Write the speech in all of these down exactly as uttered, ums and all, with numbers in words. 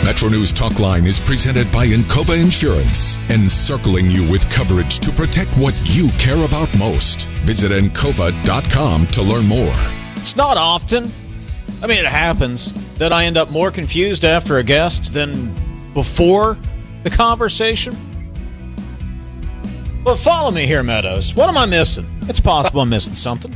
Metro News Talk Line is presented by Encova Insurance, encircling you with coverage to protect what you care about most. Visit encova dot com to learn more. It's not often, I mean, it happens, that I end up more confused after a guest than before the conversation. But follow me here, Meadows. What am I missing? It's possible I'm missing something.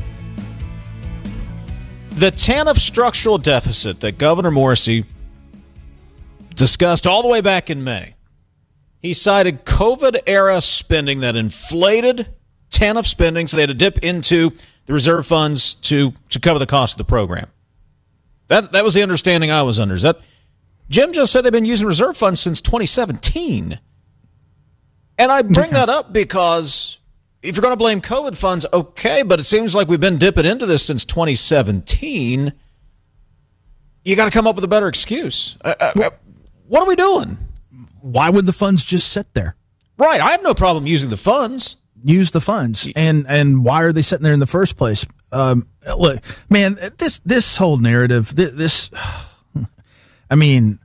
The TANF structural deficit that Governor Morrisey discussed all the way back in May. He cited COVID-era spending that inflated TANF spending, so they had to dip into the reserve funds to, to cover the cost of the program. That that was the understanding I was under. Is that Jim just said they've been using reserve funds since twenty seventeen. And I bring that up because if you're going to blame COVID funds, okay, but it seems like we've been dipping into this since twenty seventeen. You got to come up with a better excuse. Uh, uh, what are we doing? Why would the funds just sit there? Right. I have no problem using the funds. Use the funds. And and why are they sitting there in the first place? Um, look, man, this this whole narrative, this, this I mean,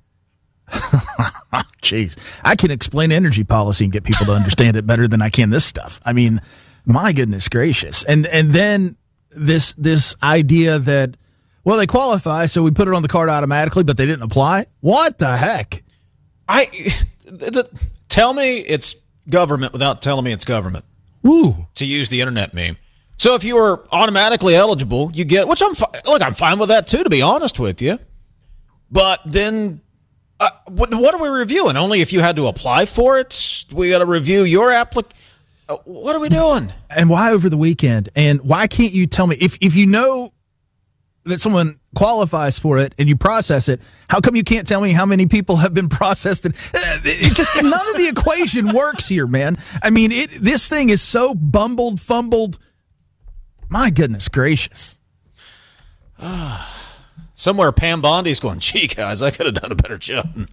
jeez, I can explain energy policy and get people to understand it better than I can this stuff. I mean, my goodness gracious. And and then this this idea that, well, they qualify, so we put it on the card automatically, but they didn't apply. What the heck? I the, the, tell me it's government without telling me it's government. Woo. To use the internet meme. So if you were automatically eligible, you get, which I'm fi- look, I'm fine with that too, to be honest with you. But then, uh, what, what are we reviewing? Only if you had to apply for it? We got to review your applic. Uh, what are we doing? And why over the weekend? And why can't you tell me if if you know that someone qualifies for it and you process it, how come you can't tell me how many people have been processed? And it just none of the equation works here, man. I mean, it this thing is so bumbled, fumbled. My goodness gracious. Somewhere Pam Bondi's going, gee, guys, I could have done a better job.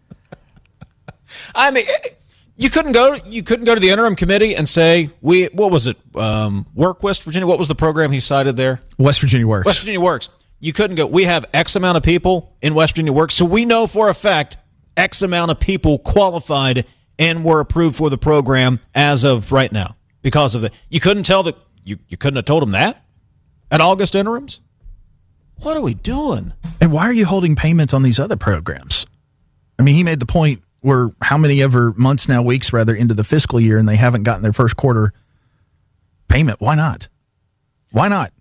I mean, you couldn't go you couldn't go to the interim committee and say, we what was it? Um, Work West Virginia? What was the program he cited there? West Virginia Works. West Virginia Works. You couldn't go, we have X amount of people in West Virginia Works, so we know for a fact X amount of people qualified and were approved for the program as of right now because of the. You couldn't tell that. You, you couldn't have told them that at August interims? What are we doing? And why are you holding payments on these other programs? I mean, he made the point where how many ever months now, weeks rather, into the fiscal year, and they haven't gotten their first quarter payment. Why not? Why not?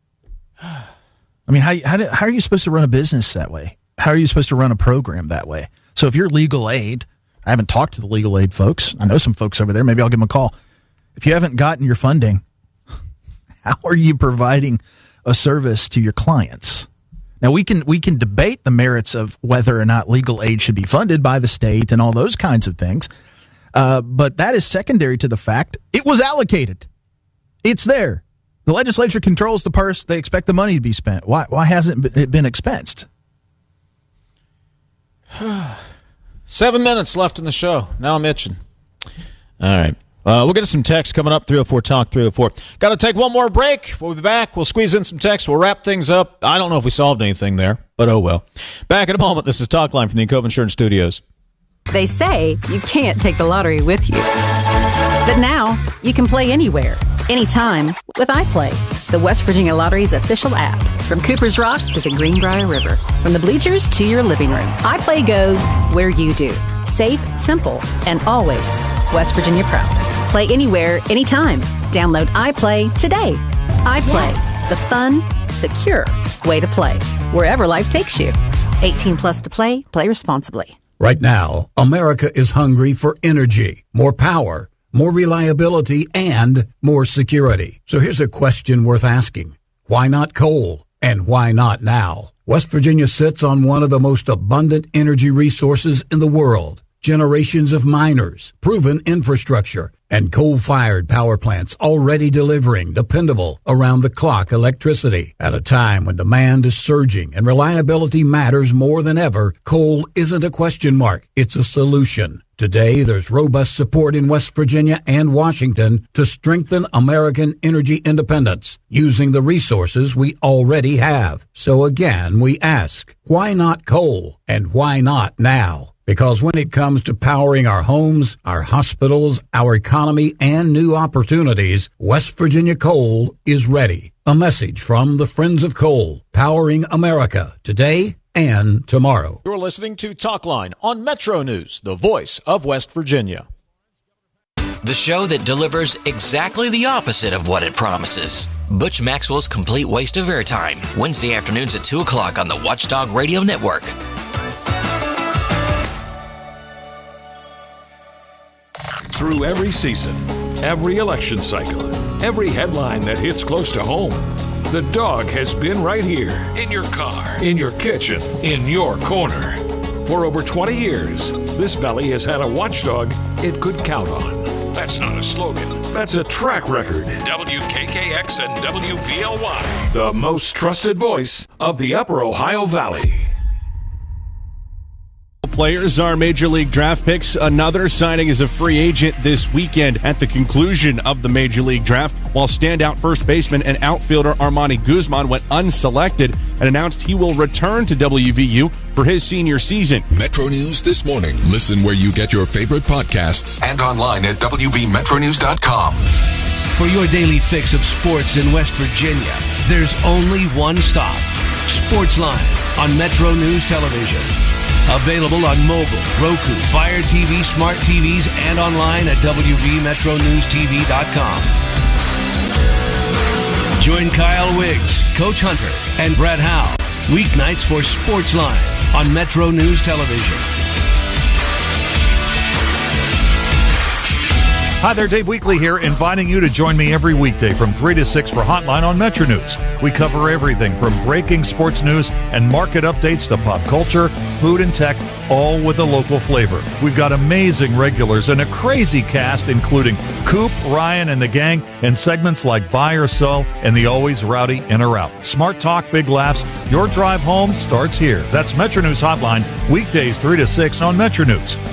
I mean, how, how, do, how are you supposed to run a business that way? How are you supposed to run a program that way? So if you're legal aid, I haven't talked to the legal aid folks. I know some folks over there. Maybe I'll give them a call. If you haven't gotten your funding, how are you providing a service to your clients? Now, we can we can debate the merits of whether or not legal aid should be funded by the state and all those kinds of things, uh, but that is secondary to the fact it was allocated. It's there. The legislature controls the purse. They expect the money to be spent. Why why hasn't it been expensed? Seven minutes left in the show. Now I'm itching. All right. Uh, we'll get to some text coming up, three oh four Talk, three oh four. Got to take one more break. We'll be back. We'll squeeze in some text. We'll wrap things up. I don't know if we solved anything there, but oh well. Back in a moment. This is Talk Line from the Encova Insurance Studios. They say you can't take the lottery with you. But now you can play anywhere, anytime with iPlay, the West Virginia Lottery's official app. From Cooper's Rock to the Greenbrier River, from the bleachers to your living room, iPlay goes where you do. Safe, simple, and always West Virginia proud. Play anywhere, anytime. Download iPlay today. iPlay, yes. The fun, secure way to play, wherever life takes you. eighteen plus to play. Play responsibly. Right now, America is hungry for energy, more power, more reliability, and more security. So here's a question worth asking. Why not coal? And why not now? West Virginia sits on one of the most abundant energy resources in the world. Generations of miners, proven infrastructure, and coal-fired power plants already delivering dependable, around-the-clock electricity. At a time when demand is surging and reliability matters more than ever, coal isn't a question mark, it's a solution. Today, there's robust support in West Virginia and Washington to strengthen American energy independence using the resources we already have. So again, we ask, why not coal? And why not now? Because when it comes to powering our homes, our hospitals, our economy, and new opportunities, West Virginia Coal is ready. A message from the Friends of Coal, powering America today and tomorrow. You're listening to Talkline on Metro News, the voice of West Virginia. The show that delivers exactly the opposite of what it promises. Butch Maxwell's Complete Waste of Airtime, Wednesday afternoons at two o'clock on the Watchdog Radio Network. Through every season, every election cycle, every headline that hits close to home, the dog has been right here, in your car, in your kitchen, in your corner. For over twenty years, this valley has had a watchdog it could count on. That's not a slogan, that's a track record. W K K X and W V L Y, the most trusted voice of the Upper Ohio Valley. Players are Major League draft picks. Another signing is a free agent this weekend at the conclusion of the Major League draft, while standout first baseman and outfielder Armani Guzman went unselected and announced he will return to W V U for his senior season. Metro News This Morning. Listen where you get your favorite podcasts and online at W V metro news dot com. For your daily fix of sports in West Virginia, there's only one stop. Sportsline on Metro News Television. Available on mobile, Roku, Fire T V, smart T Vs, and online at W V metro news T V dot com. Join Kyle Wiggs, Coach Hunter, and Brett Howe weeknights for Sportsline on Metro News Television. Hi there, Dave Weekley here, inviting you to join me every weekday from three to six for Hotline on Metro News. We cover everything from breaking sports news and market updates to pop culture, food, and tech, all with a local flavor. We've got amazing regulars and a crazy cast, including Coop, Ryan, and the gang, and segments like Buy or Sell and the always rowdy In or Out. Smart talk, big laughs. Your drive home starts here. That's Metro News Hotline, weekdays three to six on Metro News.